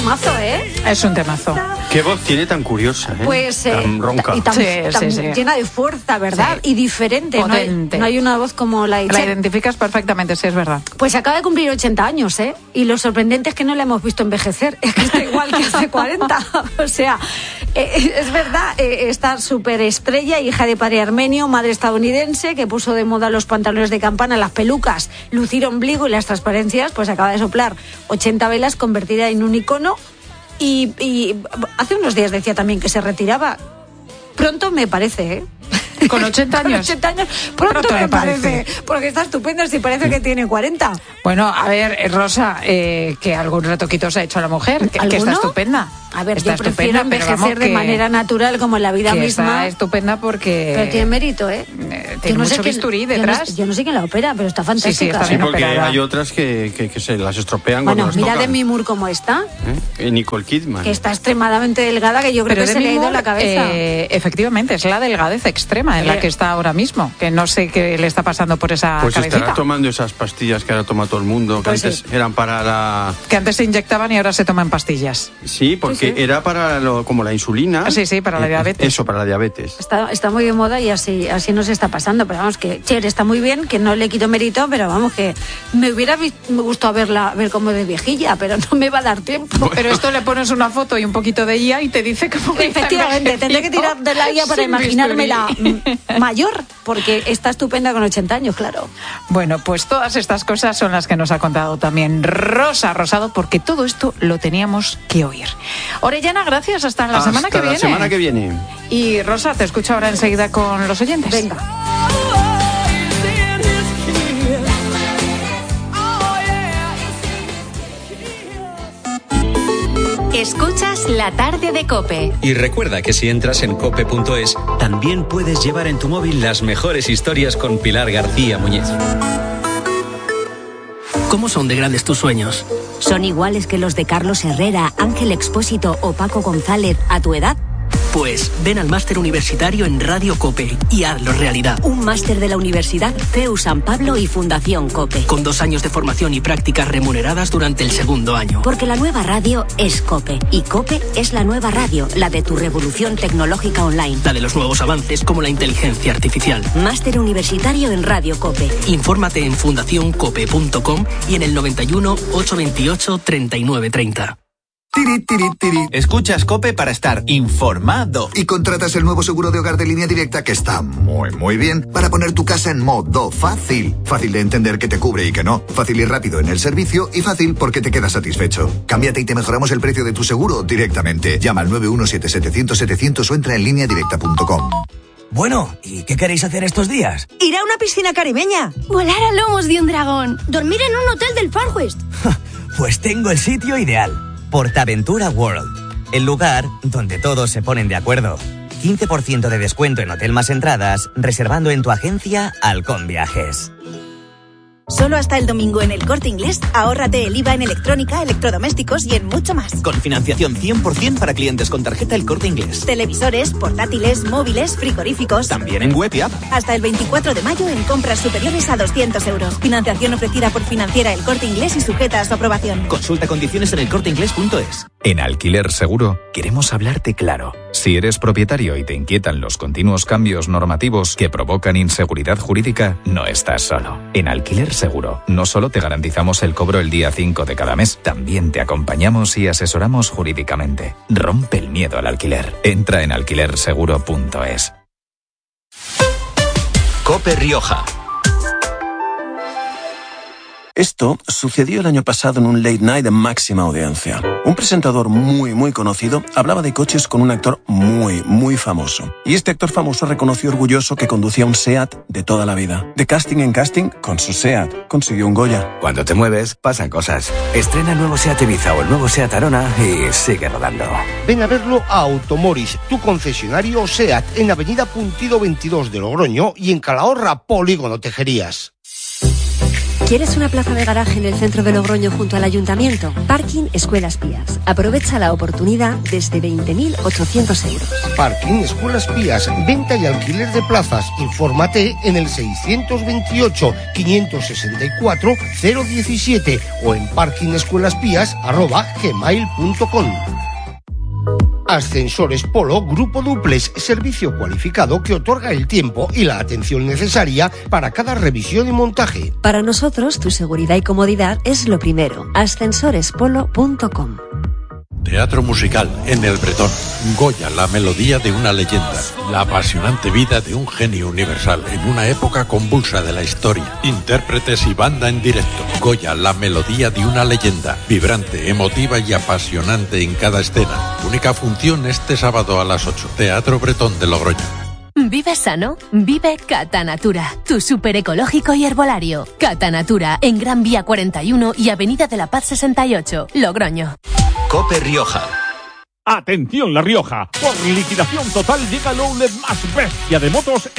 temazo, ¿eh? Es un temazo. Qué voz tiene tan curiosa, ¿eh? Pues tan ronca. Y tan Sí. llena de fuerza, ¿verdad? Sí. Y diferente. Potente. No hay una voz como la de La Cher. identificas perfectamente, sí, es verdad. Pues acaba de cumplir 80 años, ¿eh? Y lo sorprendente es que no la hemos visto envejecer. Es que está igual que hace 40. O sea, es verdad, esta superestrella, hija de padre armenio, madre estadounidense, que puso de moda los pantalones de campana, las pelucas, lucir ombligo y las transparencias, pues acaba de soplar 80 velas, convertida en un icono. Y hace unos días decía también que se retiraba. Pronto me parece, ¿eh? Con 80 años. Con 80 años, pronto me parece. Porque está estupenda, si parece que tiene 40. Bueno, a ver, Rosa, que algún retoquito se ha hecho a la mujer, que está estupenda. A ver, está yo prefiero envejecer de manera natural, como en la vida que misma. Está estupenda porque... Pero tiene mérito, ¿eh? Tiene mucho bisturí detrás. Yo no sé quién la opera, pero está fantástica. Sí, está Sí, bien porque operada. hay otras que se las estropean Bueno, cuando las mira tocan. Demi Moore cómo está, Nicole Kidman. que está extremadamente delgada, que yo creo Pero que se le ha ido la cabeza. Efectivamente, es la delgadez extrema en la que está ahora mismo, que no sé qué le está pasando por esa Pues cabecita. estará tomando esas pastillas que ahora toma todo el mundo, que Pues antes eran para la... Que antes se inyectaban y ahora se toman pastillas. Sí, porque Sí. era para como la insulina. Sí, para la diabetes. Eso, para la diabetes. Está muy de moda y así nos está pasando. Pero vamos, que Cher está muy bien, que no le quito mérito, pero vamos, que me gustado ver cómo de viejilla, pero no me va a dar tiempo. Pero esto le pones una foto y un poquito de IA y te dice cómo... Efectivamente, tendré que tirar de la guía para Sin imaginármela bisturí. mayor, porque está estupenda con 80 años, claro. Bueno, pues todas estas cosas son las que nos ha contado también Rosa Rosado, porque todo esto lo teníamos que oír. Orellana, gracias. Hasta la semana que viene. Hasta la semana que viene. Y Rosa, te escucho ahora enseguida con los oyentes. Venga. Escuchas La Tarde de COPE. Y recuerda que si entras en cope.es, también puedes llevar en tu móvil las mejores historias con Pilar García Muñiz. ¿Cómo son de grandes tus sueños? ¿Son iguales que los de Carlos Herrera, Ángel Expósito o Paco González a tu edad? Pues ven al máster universitario en Radio COPE y hazlo realidad. Un máster de la Universidad CEU San Pablo y Fundación COPE. Con 2 años de formación y prácticas remuneradas durante el segundo año. Porque la nueva radio es COPE. Y COPE es la nueva radio, la de tu revolución tecnológica online. La de los nuevos avances como la inteligencia artificial. Máster universitario en Radio COPE. Infórmate en fundacioncope.com y en el 91 828 3930. Escuchas COPE para estar informado. Y contratas el nuevo seguro de hogar de Línea Directa, que está muy bien, para poner tu casa en modo fácil. Fácil de entender que te cubre y que no. Fácil y rápido en el servicio y fácil porque te quedas satisfecho. Cámbiate y te mejoramos el precio de tu seguro directamente. Llama al 917-700-700 o entra en lineadirecta.com. Bueno, ¿y qué queréis hacer estos días? Ir a una piscina caribeña. Volar a lomos de un dragón. Dormir en un hotel del Far West. Pues tengo el sitio ideal. Portaventura World, el lugar donde todos se ponen de acuerdo. 15% de descuento en hotel más entradas, reservando en tu agencia Halcón Viajes. Solo hasta el domingo en El Corte Inglés, ahórrate el IVA en electrónica, electrodomésticos y en mucho más. Con financiación 100% para clientes con tarjeta El Corte Inglés. Televisores, portátiles, móviles, frigoríficos. También en web y app. Hasta el 24 de mayo en compras superiores a 200 euros. Financiación ofrecida por Financiera El Corte Inglés y sujeta a su aprobación. Consulta condiciones en elcorteinglés.es. En Alquiler Seguro queremos hablarte claro. Si eres propietario y te inquietan los continuos cambios normativos que provocan inseguridad jurídica, no estás solo. En Alquiler Seguro no solo te garantizamos el cobro el día 5 de cada mes, también te acompañamos y asesoramos jurídicamente. Rompe el miedo al alquiler. Entra en alquilerseguro.es. COPE Rioja. Esto sucedió el año pasado en un late night de máxima audiencia. Un presentador muy conocido hablaba de coches con un actor muy famoso. Y este actor famoso reconoció orgulloso que conducía un SEAT de toda la vida. De casting en casting, con su SEAT consiguió un Goya. Cuando te mueves, pasan cosas. Estrena el nuevo SEAT Ibiza o el nuevo SEAT Arona y sigue rodando. Ven a verlo a Automoris, tu concesionario SEAT, en Avenida Puntido 22 de Logroño y en Calahorra, Polígono Tejerías. ¿Quieres una plaza de garaje en el centro de Logroño junto al ayuntamiento? Parking Escuelas Pías. Aprovecha la oportunidad desde 20.800 euros. Parking Escuelas Pías, venta y alquiler de plazas. Infórmate en el 628-564-017 o en parkingescuelaspías@gmail.com. Ascensores Polo Grupo Duplex, servicio cualificado que otorga el tiempo y la atención necesaria para cada revisión y montaje. Para nosotros, tu seguridad y comodidad es lo primero. Ascensorespolo.com. Teatro musical en El Bretón. Goya, la melodía de una leyenda. La apasionante vida de un genio universal en una época convulsa de la historia. Intérpretes y banda en directo. Goya, la melodía de una leyenda. Vibrante, emotiva y apasionante en cada escena. Única función este sábado a las 8. Teatro Bretón de Logroño. Vive sano, vive Catanatura, tu súper ecológico y herbolario. Catanatura, en Gran Vía 41 y Avenida de la Paz 68, Logroño. Cope Rioja. Atención La Rioja, por liquidación total llega el outlet más bestia de motos